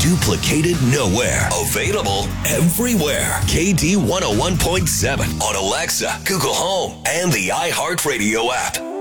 duplicated nowhere. Available everywhere. KD 101.7 on Alexa, Google Home, and the iHeartRadio app.